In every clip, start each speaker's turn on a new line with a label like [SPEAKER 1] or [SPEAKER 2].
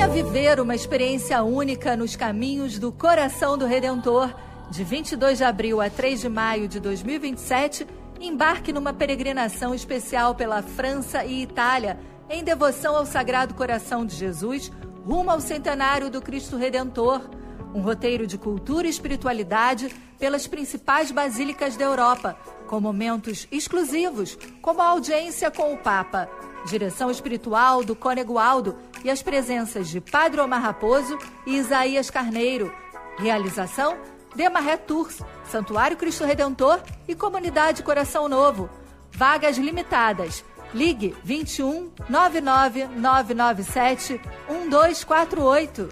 [SPEAKER 1] Venha viver uma experiência única nos caminhos do Coração do Redentor. De 22 de abril a 3 de maio de 2027, embarque numa peregrinação especial pela França e Itália, em devoção ao Sagrado Coração de Jesus, rumo ao centenário do Cristo Redentor. Um roteiro de cultura e espiritualidade pelas principais basílicas da Europa, com momentos exclusivos, como a audiência com o Papa, direção espiritual do Cônego Aldo e as presenças de Padre Omar Raposo e Isaías Carneiro. Realização Demaré Tours, Santuário Cristo Redentor e Comunidade Coração Novo. Vagas limitadas. Ligue 21 99 997 1248.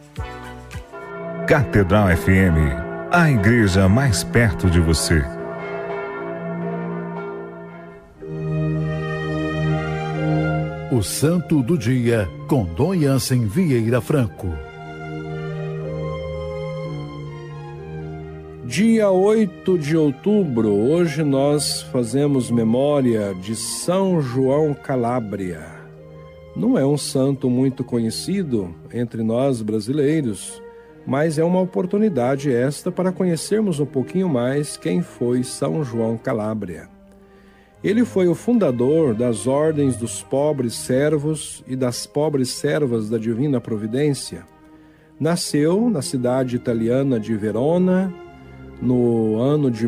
[SPEAKER 2] Catedral FM, a igreja mais perto de você.
[SPEAKER 3] O Santo do Dia, com Dom Jansen Vieira Franco.
[SPEAKER 4] Dia 8 de outubro, hoje nós fazemos memória de São João Calabria. Não é um santo muito conhecido entre nós brasileiros, mas é uma oportunidade esta para conhecermos um pouquinho mais quem foi São João Calabria. Ele foi o fundador das ordens dos pobres servos e das pobres servas da Divina Providência. Nasceu na cidade italiana de Verona, no ano de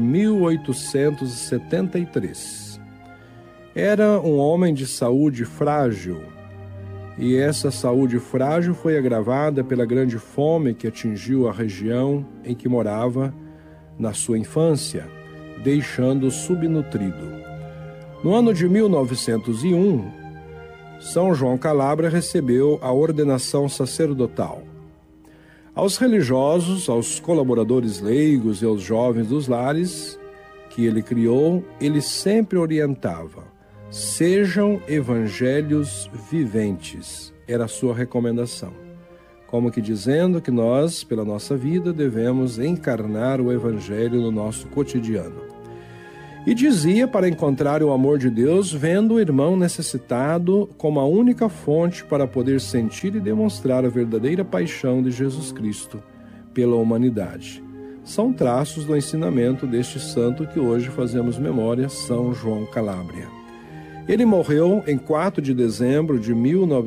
[SPEAKER 4] 1873. Era um homem de saúde frágil, e essa saúde frágil foi agravada pela grande fome que atingiu a região em que morava na sua infância, deixando-o subnutrido. No ano de 1901, São João Calabria recebeu a ordenação sacerdotal. Aos religiosos, aos colaboradores leigos e aos jovens dos lares que ele criou, ele sempre orientava: sejam evangelhos viventes. Era a sua recomendação. Como que dizendo que nós, pela nossa vida, devemos encarnar o evangelho no nosso cotidiano. E dizia para encontrar o amor de Deus vendo o irmão necessitado como a única fonte para poder sentir e demonstrar a verdadeira paixão de Jesus Cristo pela humanidade. São traços do ensinamento deste santo que hoje fazemos memória, São João Calabria. Ele morreu em 4 de dezembro de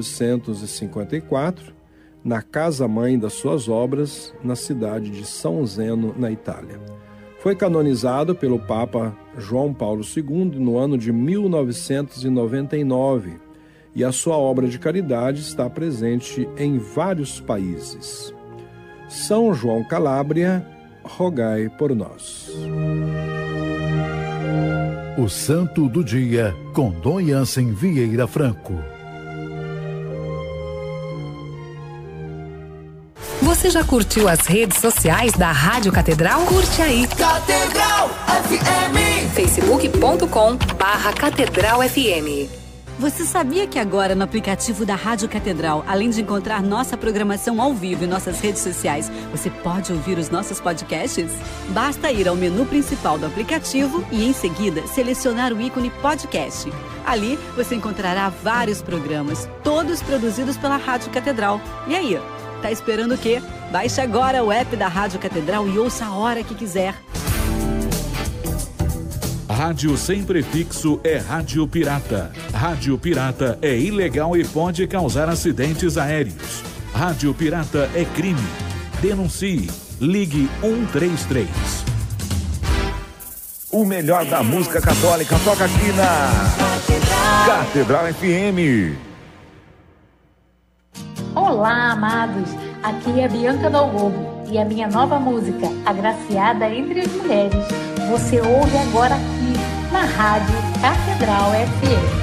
[SPEAKER 4] 1954, na casa-mãe das suas obras, na cidade de São Zeno, na Itália. Foi canonizado pelo Papa João Paulo II no ano de 1999 e a sua obra de caridade está presente em vários países. São João Calabria, rogai por nós.
[SPEAKER 3] O Santo do Dia, com Dom Jansen Vieira Franco.
[SPEAKER 5] Você já curtiu as redes sociais da Rádio Catedral? Curte aí.
[SPEAKER 6] Catedral FM.
[SPEAKER 5] facebook.com/Catedral FM.
[SPEAKER 7] Você sabia que agora no aplicativo da Rádio Catedral, além de encontrar nossa programação ao vivo em nossas redes sociais, você pode ouvir os nossos podcasts? Basta ir ao menu principal do aplicativo e em seguida selecionar o ícone podcast. Ali você encontrará vários programas, todos produzidos pela Rádio Catedral. E aí? Tá esperando o quê? Baixe agora o app da Rádio Catedral e ouça a hora que quiser.
[SPEAKER 8] Rádio sem prefixo é rádio pirata. Rádio pirata é ilegal e pode causar acidentes aéreos. Rádio pirata é crime. Denuncie. Ligue 133.
[SPEAKER 2] O melhor da música católica toca aqui na Catedral FM.
[SPEAKER 9] Olá, amados. Aqui é a Bianca Dalgobo e a minha nova música, Agraciada Entre as Mulheres, você ouve agora aqui na Rádio Catedral FM.